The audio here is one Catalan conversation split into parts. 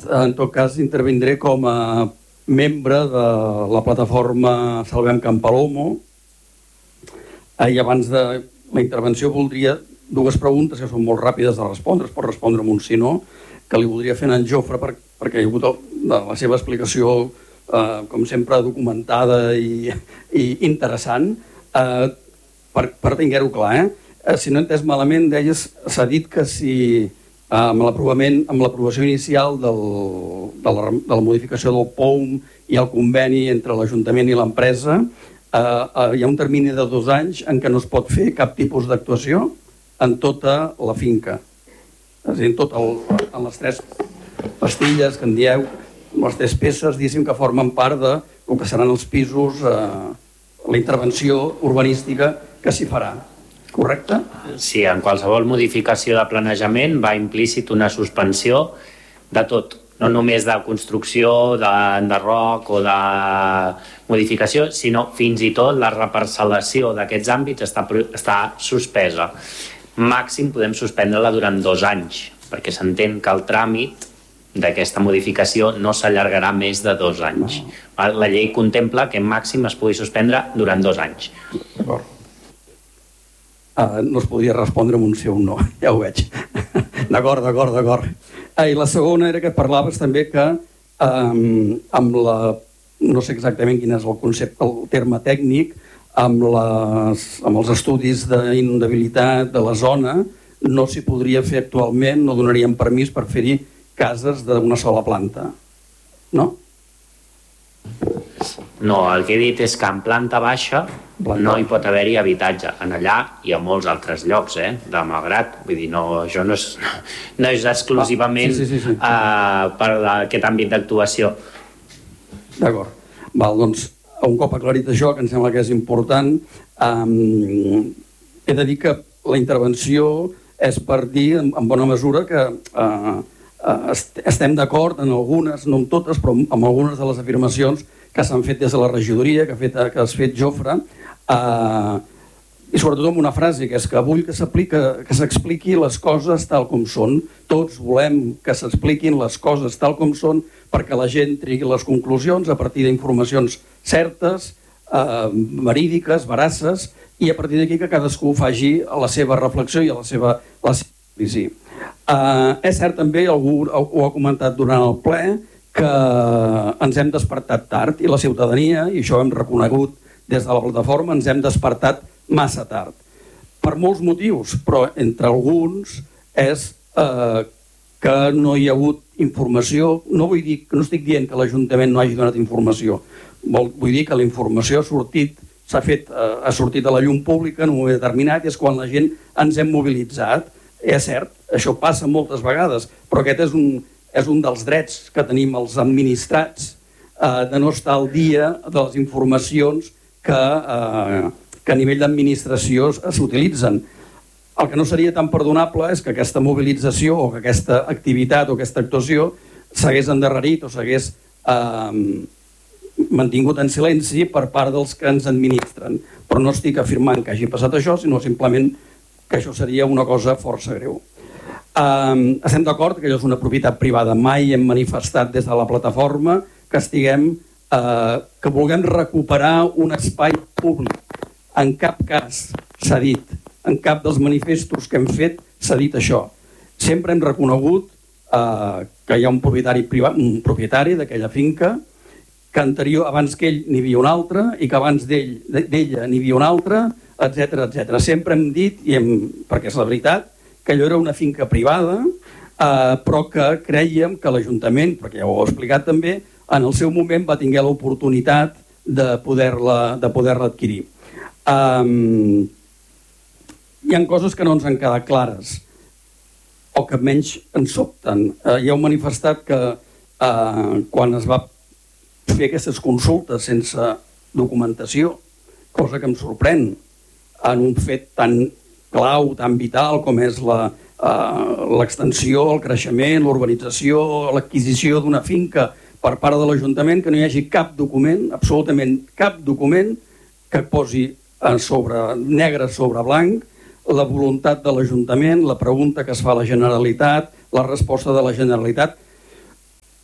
en tot cas, intervindré com a membre de la plataforma Salvem Can Palomo. I abans de la intervenció voldria dues preguntes que són molt ràpides de respondre, es pot respondre amb un sí no, que li voldria fer a en Jofre perquè hi ha hagut la seva explicació com sempre documentada i interessant, per tenir-ho clar. Si no he entès malament, deies, s'ha dit que si amb l'aprovació inicial de la modificació del POUM i el conveni entre l'Ajuntament i l'empresa, hi ha un termini de 2 anys en què no es pot fer cap tipus d'actuació en tota la finca. És a dir, en les 3 pastilles que en dieu, les 3 peces, diguéssim, que formen part del que seran els pisos, la intervenció urbanística que s'hi farà. Correcte? Sí, en qualsevol modificació de planejament va implícit una suspensió de tot, no només de construcció, d'enderroc o de modificació, sinó fins i tot la reparcel·lació d'aquests àmbits està suspesa. Màxim podem suspendre-la durant 2 anys, perquè s'entén que el tràmit d'aquesta modificació no s'allargarà més de 2 anys. La llei contempla que màxim es pugui suspendre durant 2 anys. D'acord. No es podria respondre amb un sí o un no, ja ho veig. D'acord. I la segona era que parlaves també que amb la... no sé exactament quin és el concepte, el terme tècnic, amb els estudis d'inundabilitat de la zona no s'hi podria fer actualment, no donaríem permís per fer-hi cases d'una sola planta, no? No, el que he dit és que en planta baixa no hi pot haver-hi habitatge, en allà i a molts altres llocs, de malgrat, vull dir, això no és exclusivament per aquest àmbit d'actuació. D'acord. Doncs, un cop aclarit això, que em sembla que és important, he de dir que la intervenció és per dir, en bona mesura, que estem d'acord en algunes, no en totes, però en algunes de les afirmacions que s'han fet des de la regidoria, que has fet Jofre, i sobretot amb una frase, que és que vull que s'expliqui les coses tal com són. Tots volem que s'expliquin les coses tal com són perquè la gent trigui les conclusions a partir d'informacions certes, verídiques, veraces, i a partir d'aquí que cadascú faci la seva reflexió i la seva anàlisi. És cert també, algú ho ha comentat durant el ple, que ens hem despertat tard i la ciutadania, i això ho hem reconegut des de la plataforma, ens hem despertat massa tard. Per molts motius, però entre alguns és que no hi ha hagut informació. No estic dient que l'Ajuntament no hagi donat informació, vull dir que la informació ha sortit a la llum pública en un moment determinat, i és quan la gent ens hem mobilitzat. És cert, això passa moltes vegades, però aquest és un dels drets que tenim els administrats, de no estar al dia de les informacions que a nivell d'administració s'utilitzen. El que no seria tan perdonable és que aquesta mobilització o que aquesta activitat o aquesta actuació s'hagués endarrerit o s'hagués mantingut en silenci per part dels que ens administren. Però no estic afirmant que hagi passat això, sinó simplement que això seria una cosa força greu. Estem d'acord que allò és una propietat privada. Mai hem manifestat des de la plataforma que vulguem recuperar un espai públic. En cap cas s'ha dit, en cap dels manifestos que hem fet s'ha dit això. Sempre hem reconegut que hi ha un propietari privat, un propietari d'aquella finca, que abans que ell n'hi havia un altre i que abans d'ella n'hi havia un altre, etc. Sempre hem dit, perquè és la veritat, que allò era una finca privada, però que crèiem que l'Ajuntament, perquè ja ho he explicat també, en el seu moment va tenir l'oportunitat de poder-la adquirir. Hi ha coses que no ens han quedat clares, o que menys ens sobten. Ja heu manifestat que quan es va fer aquestes consultes sense documentació, cosa que em sorprèn, en un fet tan clau, tan vital com és l'extensió, el creixement, l'urbanització, l'adquisició d'una finca per part de l'Ajuntament, que no hi hagi cap document, absolutament cap document, que posi negre sobre blanc la voluntat de l'Ajuntament, la pregunta que es fa a la Generalitat, la resposta de la Generalitat.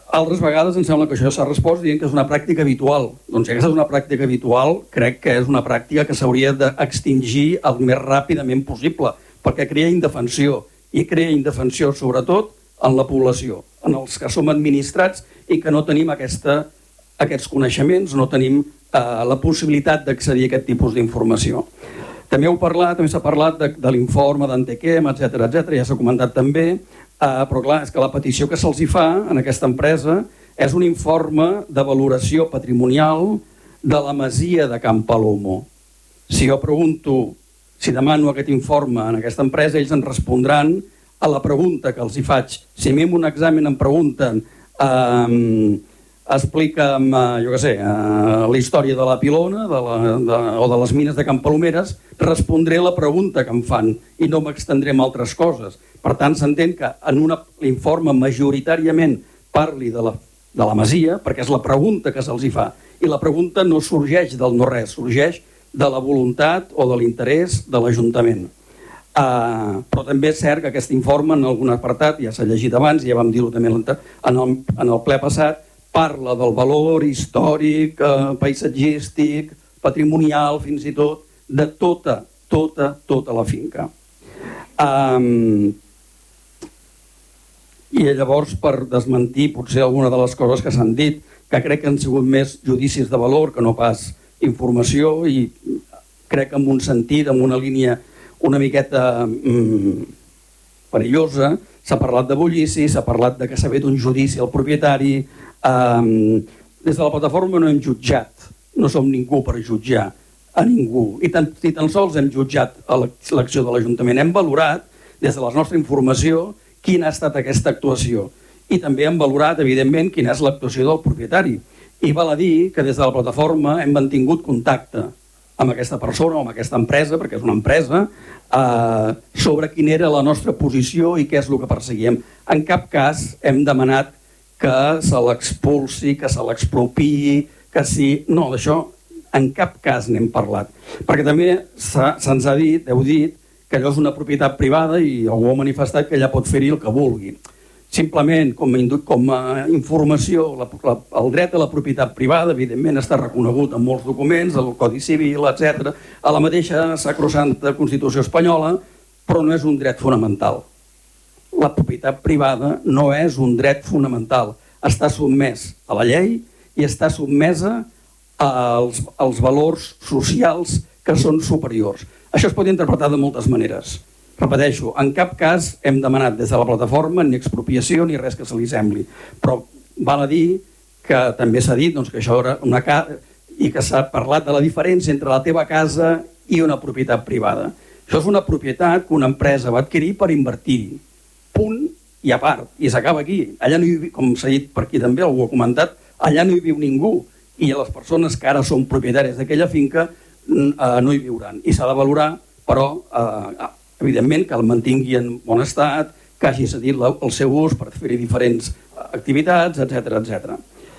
Altres vegades em sembla que això s'ha respost dient que és una pràctica habitual. Doncs si aquesta és una pràctica habitual, crec que és una pràctica que s'hauria d'extingir el més ràpidament possible, perquè crea indefensió, i crea indefensió sobretot en la població, en els que som administrats i que no tenim aquests coneixements, no tenim la possibilitat d'accedir a aquest tipus d'informació. També s'ha parlat de l'informe d'Antequem, etc., ja s'ha comentat també, però clar, és que la petició que se'ls fa en aquesta empresa és un informe de valoració patrimonial de la masia de Can Palomo. Si jo pregunto, si demano aquest informe en aquesta empresa, ells em respondran a la pregunta que els hi faig. Si a mi en un examen em pregunten explica'm, jo què sé, la història de la Pilona o de les mines de Can Palomeres, respondré la pregunta que em fan i no m'extendré en altres coses. Per tant, s'entén que en l'informe majoritàriament parli de la masia, perquè és la pregunta que se'ls hi fa. I la pregunta no sorgeix del no-res, sorgeix de la voluntat o de l'interès de l'Ajuntament. Però també és cert que aquest informe, en algun apartat, ja s'ha llegit abans, ja vam dir-ho també en el ple passat, parla del valor històric, paisatgístic, patrimonial, fins i tot, de tota la finca. I llavors, per desmentir potser alguna de les coses que s'han dit, que crec que han sigut més judicis de valor que no pas informació, i crec que en un sentit, en una línia una miqueta perillosa, s'ha parlat de bullici, s'ha parlat de que s'ha fet un judici al propietari. Des de la plataforma no hem jutjat, no som ningú per jutjar a ningú, i ni tan sols hem jutjat l'acció de l'Ajuntament, hem valorat des de la nostra informació quina ha estat aquesta actuació, i també hem valorat evidentment quina és l'actuació del propietari, i val a dir que des de la plataforma hem mantingut contacte amb aquesta persona o amb aquesta empresa, perquè és una empresa, sobre quina era la nostra posició i què és el que perseguíem. En cap cas hem demanat que se l'expulsi, que se l'expropiï, que sí... No, d'això en cap cas n'hem parlat. Perquè també se'ns ha dit, heu dit, que allò és una propietat privada i algú ha manifestat que ella pot fer-hi el que vulgui. Simplement, com a informació, el dret a la propietat privada, evidentment, està reconegut en molts documents, el Codi Civil, etc., a la mateixa sacrosanta Constitució espanyola, però no és un dret fonamental. La propietat privada no és un dret fonamental. Està sotmès a la llei i està sotmesa als valors socials que són superiors. Això es pot interpretar de moltes maneres. Repeteixo, en cap cas hem demanat des de la plataforma ni expropiació ni res que se li sembli. Però val a dir que també s'ha dit que això era una casa i que s'ha parlat de la diferència entre la teva casa i una propietat privada. Això és una propietat que una empresa va adquirir per invertir-hi. Punt i a part, i s'acaba aquí. Allà no hi viu, com s'ha dit per aquí també, algú ha comentat, allà no hi viu ningú, i les persones que ara són propietàries d'aquella finca no hi viuran. I s'ha de valorar, però, evidentment, que el mantingui en bon estat, que hagi cedit el seu ús per fer-hi diferents activitats, etc.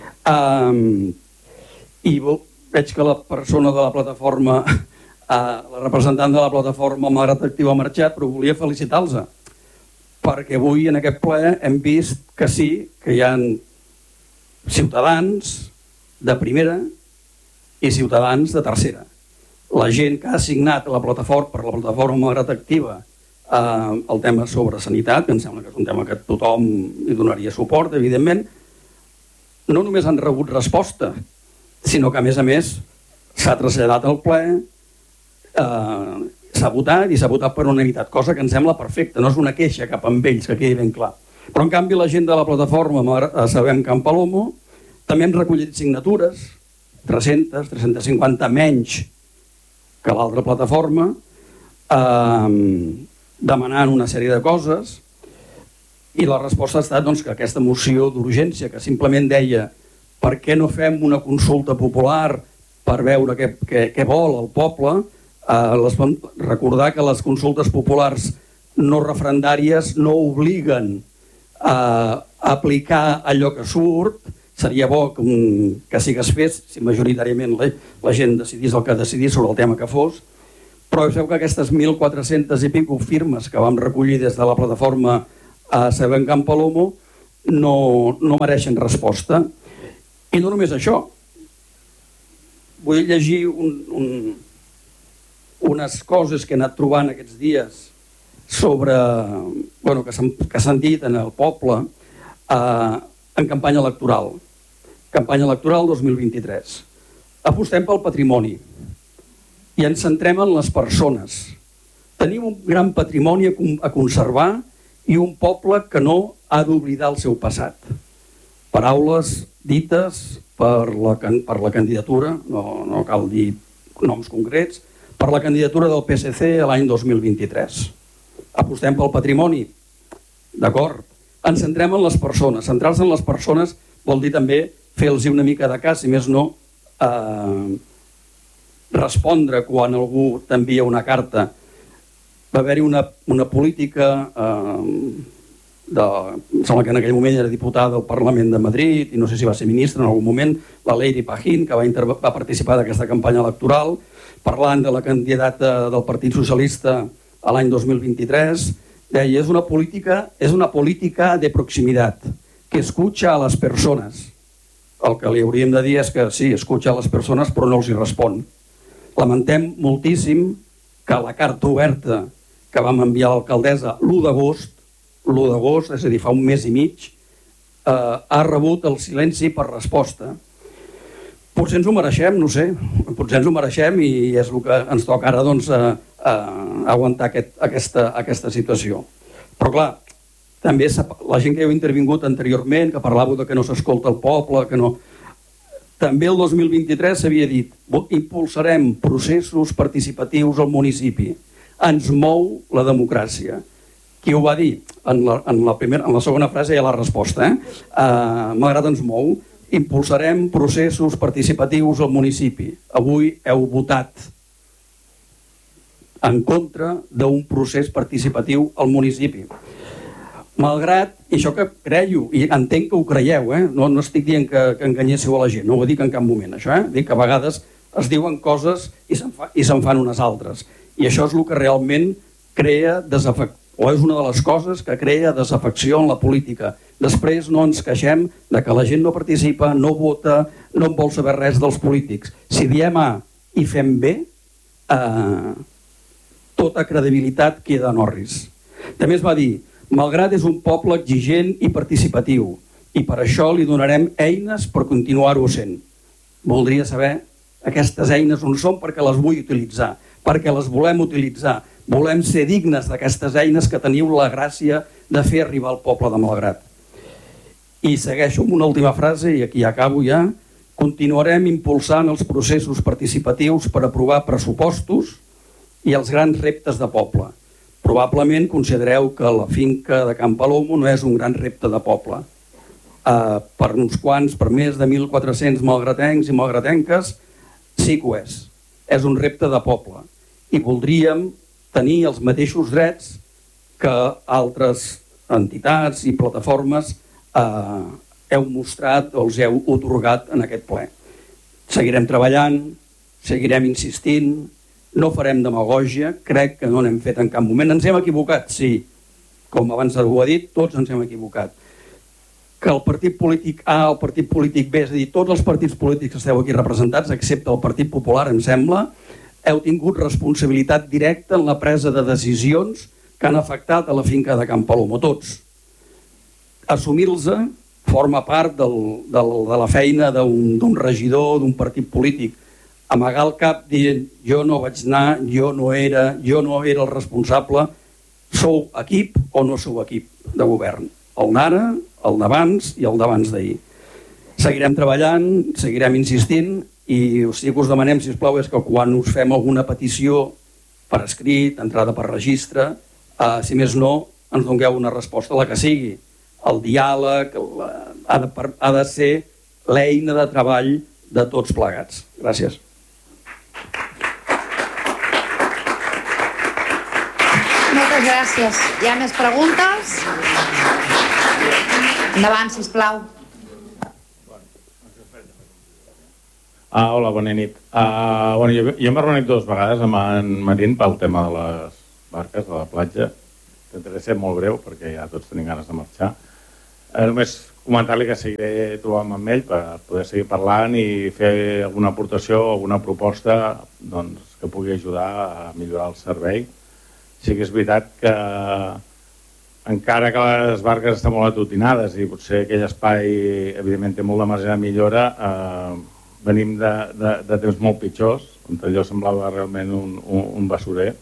I veig que la persona de la plataforma, la representant de la plataforma, malgrat actiu, ha marxat, però volia felicitar-los, perquè avui en aquest ple hem vist que sí, que hi ha ciutadans de primera i ciutadans de tercera. La gent que ha signat per la plataforma malgrat activa el tema sobre sanitat, que em sembla que és un tema que tothom hi donaria suport, evidentment, no només han rebut resposta, sinó que a més s'ha traslladat al ple, s'ha votat i s'ha votat per unanimitat, cosa que em sembla perfecta, no és una queixa cap amb ells, que quedi ben clar. Però en canvi la gent de la plataforma Sabem Can Palomo també hem recollit signatures, 300, 350 menys que l'altra plataforma, demanant una sèrie de coses, i la resposta ha estat que aquesta moció d'urgència, que simplement deia per què no fem una consulta popular per veure què vol el poble, recordar que les consultes populars no referendàries no obliguen a aplicar allò que surt. Seria bo que sí que es fes, si majoritàriament la gent decidís el que decidís sobre el tema que fos, però sabeu que aquestes 1.400 i pico firmes que vam recollir des de la plataforma Sabem Can Palomo no mereixen resposta. I no només això. Vull llegir unes coses que he anat trobant aquests dies sobre, que s'han dit en el poble en campanya electoral. Campanya electoral 2023. Apostem pel patrimoni i ens centrem en les persones. Tenim un gran patrimoni a conservar i un poble que no ha d'oblidar el seu passat. Paraules dites per la candidatura, no cal dir noms concrets, per la candidatura del PSC a l'any 2023. Apostem pel patrimoni? D'acord. Ens centrem en les persones. Centrar-se en les persones vol dir també fer-los una mica de cas, si més no, respondre quan algú t'envia una carta. Va haver-hi una política, em sembla que en aquell moment era diputada del Parlament de Madrid i no sé si va ser ministra en algun moment, la Lady Pajín, que va participar d'aquesta campanya electoral, parlant de la candidata del Partit Socialista a l'any 2023, deia, és una política de proximitat, que escucha a les persones. El que li hauríem de dir és que sí, escucha a les persones però no els hi respon. Lamentem moltíssim que la carta oberta que vam enviar a l'alcaldessa l'1 d'agost, és a dir, fa un mes i mig, ha rebut el silenci per resposta. Potser ens ho mereixem, no sé, potser ens ho mereixem i és el que ens toca ara aguantar aquesta situació. Però clar, també la gent que heu intervingut anteriorment, que parlàveu de que no s'escolta el poble, que no... També el 2023 s'havia dit impulsarem processos participatius al municipi. Ens mou la democràcia. Qui ho va dir? En la segona frase hi ha la resposta. Malgrat ens mou, impulsarem processos participatius al municipi. Avui heu votat en contra d'un procés participatiu al municipi. Malgrat, i això que creio, i entenc que ho creieu, no estic dient que enganyéssiu a la gent, no ho dic en cap moment, això, dic que a vegades es diuen coses i se'n fan unes altres. I això és el que realment crea desafecció, o és una de les coses que crea desafecció en la política. Després no ens queixem de que la gent no participa, no vota, no en vol saber res dels polítics. Si diem A i fem B, tota credibilitat queda en orris. També es va dir, Malgrat és un poble exigent i participatiu i per això li donarem eines per continuar-ho sent. Voldria saber aquestes eines on són perquè les vull utilitzar, perquè les volem utilitzar. Volem ser dignes d'aquestes eines que teniu la gràcia de fer arribar al poble de Malgrat. I segueixo amb una última frase, i aquí acabo ja. Continuarem impulsant els processos participatius per aprovar pressupostos i els grans reptes de poble. Probablement considereu que la finca de Can Palomo no és un gran repte de poble. Per uns quants, per més de 1.400 malgratencs i malgratenques, sí que ho és. És un repte de poble. I voldríem tenir els mateixos drets que altres entitats i plataformes heu mostrat o els heu atorgat en aquest ple. Seguirem treballant, seguirem insistint, no farem demagògia, crec que no n'hem fet en cap moment. Ens hem equivocat, sí, com abans ho ha dit, tots ens hem equivocat. Que el partit polític A o el partit polític B, és a dir, tots els partits polítics que esteu aquí representats, excepte el Partit Popular, em sembla, heu tingut responsabilitat directa en la presa de decisions que han afectat a la finca de Can Palomo, tots. Assumir-los forma part de la feina d'un regidor, d'un partit polític. Amagar el cap dient jo no vaig anar, jo no era el responsable. Sou equip o no sou equip de govern? El d'ara, el d'abans i el d'abans d'ahir. Seguirem treballant, seguirem insistint i o sigui que us demanem, si us plau, és que quan us fem alguna petició per escrit, entrada per registre, si més no, ens dongueu una resposta, la que sigui. El diàleg ha de ser l'eina de treball de tots plegats. Gràcies. Moltes gràcies. Hi ha més preguntes? Endavant, sisplau. Hola, bona nit. Jo m'he reunit 2 vegades amb en Marín pel tema de les barques, de la platja. Intentaré ser molt breu perquè ja tots tenim ganes de marxar. Només comentar-li que seguiré trobant amb ell per poder seguir parlant i fer alguna aportació o alguna proposta que pugui ajudar a millorar el servei. Sí que és veritat que encara que les barques estan molt atutinades i potser aquell espai evidentment té molt de marge de millora, venim de temps molt pitjors, on allò semblava realment un basurer,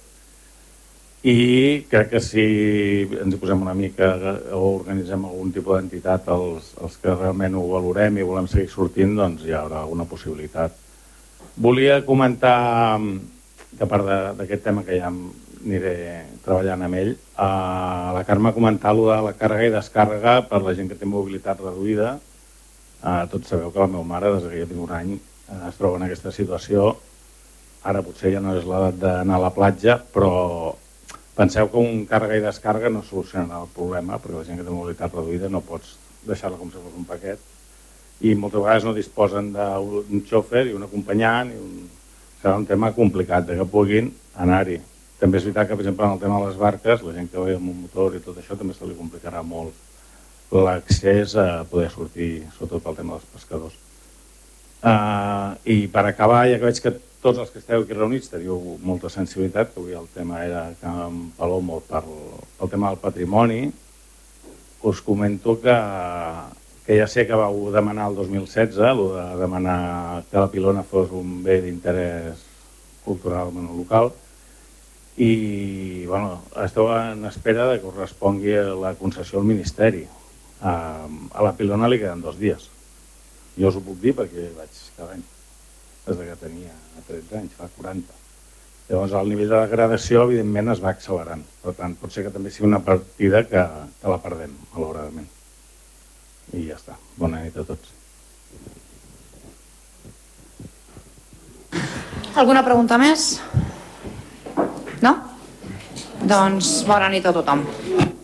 i crec que si ens hi posem una mica o organitzem algun tipus d'entitat els que realment ho valorem i volem seguir sortint, doncs hi haurà alguna possibilitat. Volia comentar que a part d'aquest tema que ja aniré treballant amb ell, la Carme ha comentat de la càrrega i descàrrega per la gent que té mobilitat reduïda. Tots sabeu que la meva mare, des que jo tinc un any, es troba en aquesta situació. Ara potser ja no és l'edat d'anar a la platja, però penseu que un càrrega i descàrrega no solucionarà el problema, perquè la gent que té mobilitat reduïda no pots deixar-la com si fos un paquet, i moltes vegades no disposen d'un xòfer i un acompanyant, serà un tema complicat de que puguin anar-hi. També és veritat que, per exemple, en el tema de les barques, la gent que ve amb un motor i tot això també se li complicarà molt l'accés a poder sortir, sobretot pel tema dels pescadors. I per acabar, ja que veig que tots els que esteu aquí reunits teniu molta sensibilitat, que avui el tema era que em pelou molt pel tema del patrimoni, us comento que ja sé que vau demanar el 2016, de demanar que la Pilona fos un bé d'interès cultural monolocal, i esteu en espera de que us respongui la concessió al Ministeri. A la Pilona li queden 2 dies. Jo us ho puc dir perquè vaig cada any, des que tenia 13 anys, fa 40. Llavors el nivell de degradació evidentment es va accelerant. Per tant, pot ser que també sigui una partida que la perdem, malauradament. I ja està. Bona nit a tots. Alguna pregunta més? No? Doncs bona nit a tothom.